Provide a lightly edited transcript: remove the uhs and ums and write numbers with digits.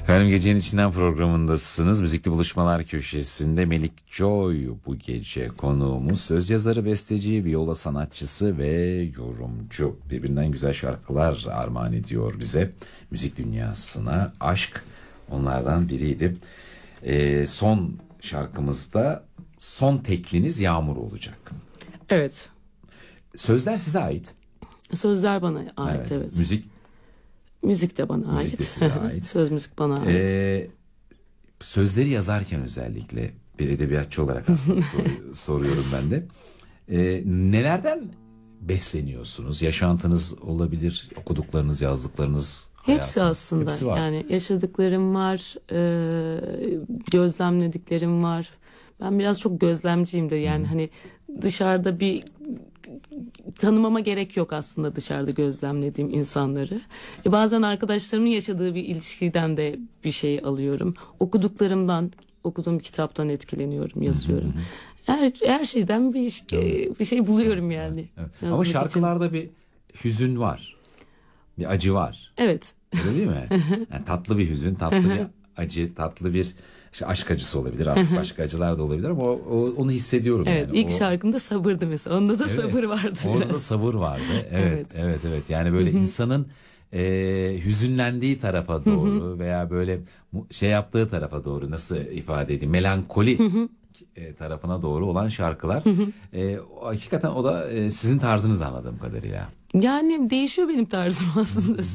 Efendim Gecenin İçinden programındasınız. Müzikli Buluşmalar Köşesi'nde Melik Joy bu gece konuğumuz. Söz yazarı, besteci, viola sanatçısı ve yorumcu. Birbirinden güzel şarkılar armağan ediyor bize. Müzik dünyasına aşk onlardan biriydi. Son şarkımızda son tekliniz Yağmur olacak. Evet. Sözler size ait. Sözler bana ait, evet. Müzik de bana Müzik ait. de size ait. Söz müzik bana ait. Sözleri yazarken özellikle bir edebiyatçı olarak aslında soruyorum ben de. Nelerden besleniyorsunuz? Yaşantınız olabilir, okuduklarınız, yazdıklarınız. Hepsi aslında. Hepsi var. Yani yaşadıklarım var, gözlemlediklerim var. Ben biraz çok gözlemciyimdir. Yani hani dışarıda bir tanımama gerek yok aslında dışarıda gözlemlediğim insanları. Bazen arkadaşlarımın yaşadığı bir ilişkiden de bir şey alıyorum. Okuduklarımdan, okuduğum kitaptan etkileniyorum, yazıyorum. Her şeyden bir şey buluyorum yani. Evet. Ama şarkılarda bir hüzün var. Bir acı var. Evet. Öyle değil mi? Yani tatlı bir hüzün, tatlı bir acı, tatlı bir aşk acısı olabilir. Artık başka acılar da olabilir ama onu hissediyorum. Evet, yani. ilk şarkımda sabırdı mesela. Onda da sabır vardı biraz. Orada da sabır vardı. Evet. Yani böyle insanın hüzünlendiği tarafa doğru veya böyle yaptığı tarafa doğru, nasıl ifade edeyim, melankoli tarafına doğru olan şarkılar. Hakikaten o da sizin tarzınız anladığım kadarıyla. Yani değişiyor benim tarzım aslında.